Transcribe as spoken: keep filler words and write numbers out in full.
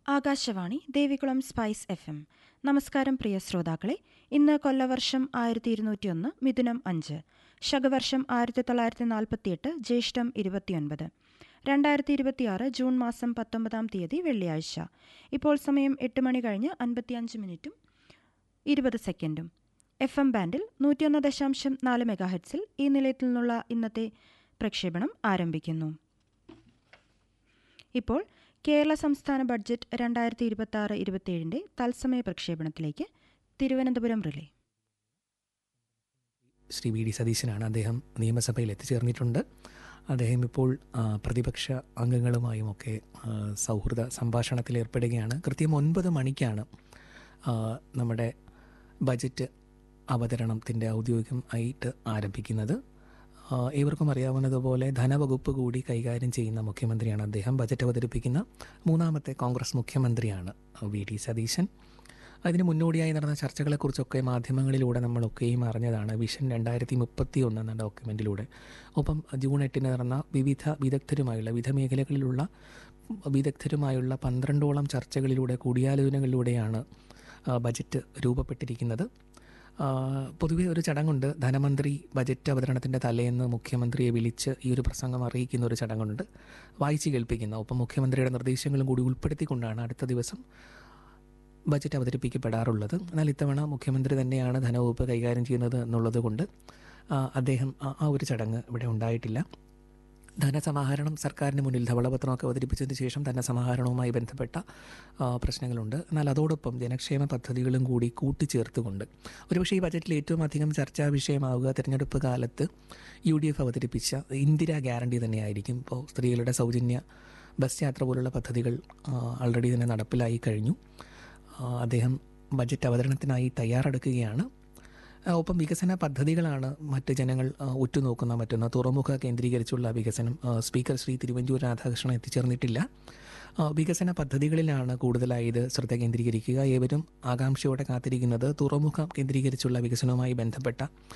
Akashvani Devikulam spice F M. നമസ്കാരം പ്രിയ ശ്രോതാക്കളെ. ഇന്ന് കൊല്ലവർഷം ആയിരത്തി ഇരുന്നൂറ്റിയൊന്ന് മിഥുനം അഞ്ച്, ശകവർഷം ആയിരത്തി തൊള്ളായിരത്തി നാൽപ്പത്തിയെട്ട് ജ്യേഷ്ഠം ഇരുപത്തിയൊൻപത്, രണ്ടായിരത്തി ഇരുപത്തിയാറ് ജൂൺ മാസം പത്തൊമ്പതാം തീയതി വെള്ളിയാഴ്ച. ഇപ്പോൾ സമയം എട്ട് മണി കഴിഞ്ഞ് അൻപത്തിയഞ്ച് മിനിറ്റും ഇരുപത് സെക്കൻഡും. എഫ് എം ബാൻഡിൽ നൂറ്റിയൊന്ന് ദശാംശം നാല് മെഗാഹെറ്റ്സിൽ ഈ നിലയത്തിൽ നിന്നുള്ള ഇന്നത്തെ പ്രക്ഷേപണം ആരംഭിക്കുന്നു. ഇപ്പോൾ കേരള സംസ്ഥാന ബഡ്ജറ്റ് രണ്ടായിരത്തി ഇരുപത്തി ആറ് ഇരുപത്തിയേഴിൻ്റെ തത്സമയ പ്രക്ഷേപണത്തിലേക്ക് Thiruvananthapuram relay. Shri V D സതീശനാണ്. അദ്ദേഹം നിയമസഭയിൽ എത്തിച്ചേർന്നിട്ടുണ്ട്. അദ്ദേഹം ഇപ്പോൾ പ്രതിപക്ഷ അംഗങ്ങളുമായുമൊക്കെ സൗഹൃദ സംഭാഷണത്തിൽ ഏർപ്പെടുകയാണ്. കൃത്യം ഒൻപത് മണിക്കാണ് നമ്മുടെ ബജറ്റ് അവതരണത്തിൻ്റെ ഔദ്യോഗികമായിട്ട് ആരംഭിക്കുന്നത്. ഏവർക്കും അറിയാവുന്നതുപോലെ ധനവകുപ്പ് കൂടി കൈകാര്യം ചെയ്യുന്ന മുഖ്യമന്ത്രിയാണ് അദ്ദേഹം. ബജറ്റ് അവതരിപ്പിക്കുന്ന മൂന്നാമത്തെ കോൺഗ്രസ് മുഖ്യമന്ത്രിയാണ് വി ഡി സതീശൻ. അതിന് മുന്നോടിയായി നടന്ന ചർച്ചകളെക്കുറിച്ചൊക്കെ മാധ്യമങ്ങളിലൂടെ നമ്മളൊക്കെയും അറിഞ്ഞതാണ്. വിഷൻ രണ്ടായിരത്തി മുപ്പത്തി ഒന്ന് എന്ന ഡോക്യുമെൻറ്റിലൂടെ. ഒപ്പം ജൂൺ എട്ടിന് നടന്ന വിവിധ വിദഗ്ധരുമായുള്ള വിവിധ മേഖലകളിലുള്ള വിദഗ്ധരുമായുള്ള പന്ത്രണ്ടോളം ചർച്ചകളിലൂടെ കൂടിയാലോചനകളിലൂടെയാണ് ബജറ്റ് രൂപപ്പെട്ടിരിക്കുന്നത്. പൊതുവെ ഒരു ചടങ്ങുണ്ട്. ധനമന്ത്രി ബജറ്റ് അവതരണത്തിൻ്റെ തലേന്ന് മുഖ്യമന്ത്രിയെ വിളിച്ച് ഈ ഒരു പ്രസംഗം അറിയിക്കുന്ന ഒരു ചടങ്ങുണ്ട്, വായിച്ച് കേൾപ്പിക്കുന്ന. ഒപ്പം മുഖ്യമന്ത്രിയുടെ നിർദ്ദേശങ്ങളും കൂടി ഉൾപ്പെടുത്തിക്കൊണ്ടാണ് അടുത്ത ദിവസം ബജറ്റ് അവതരിപ്പിക്കപ്പെടാറുള്ളത്. എന്നാൽ ഇത്തവണ മുഖ്യമന്ത്രി തന്നെയാണ് ധനവകുപ്പ് കൈകാര്യം ചെയ്യുന്നത് എന്നുള്ളത് കൊണ്ട് അദ്ദേഹം ആ ഒരു ചടങ്ങ് ഇവിടെ ഉണ്ടായിട്ടില്ല. ധനസമാഹരണം സർക്കാരിന് മുന്നിൽ ധവളപത്രമൊക്കെ അവതരിപ്പിച്ചതിന് ശേഷം ധനസമാഹരണവുമായി ബന്ധപ്പെട്ട പ്രശ്നങ്ങളുണ്ട്. എന്നാൽ അതോടൊപ്പം ജനക്ഷേമ പദ്ധതികളും കൂടി കൂട്ടിച്ചേർത്തുകൊണ്ട് ഒരുപക്ഷെ ഈ ബജറ്റിൽ ഏറ്റവും അധികം ചർച്ചാ വിഷയമാവുക തിരഞ്ഞെടുപ്പ് കാലത്ത് യു ഡി എഫ് അവതരിപ്പിച്ച ഇന്ദിരാ ഗ്യാരണ്ടി തന്നെയായിരിക്കും. ഇപ്പോൾ സ്ത്രീകളുടെ സൗജന്യ ബസ് യാത്ര പോലുള്ള പദ്ധതികൾ ആൾറെഡി തന്നെ നടപ്പിലായി കഴിഞ്ഞു. അദ്ദേഹം ബജറ്റ് അവതരണത്തിനായി തയ്യാറെടുക്കുകയാണ്. ഒപ്പം വികസന പദ്ധതികളാണ് മറ്റ് ജനങ്ങൾ ഉറ്റുനോക്കുന്ന മറ്റൊന്ന്. തുറമുഖ കേന്ദ്രീകരിച്ചുള്ള വികസനം. സ്പീക്കർ ശ്രീ തിരുവഞ്ചൂർ രാധാകൃഷ്ണൻ എത്തിച്ചേർന്നിട്ടില്ല. വികസന പദ്ധതികളിലാണ് കൂടുതലായി ഇത് ശ്രദ്ധ കേന്ദ്രീകരിക്കുക. ഏവരും ആകാംക്ഷയോടെ കാത്തിരിക്കുന്നത് തുറമുഖം കേന്ദ്രീകരിച്ചുള്ള വികസനവുമായി ബന്ധപ്പെട്ട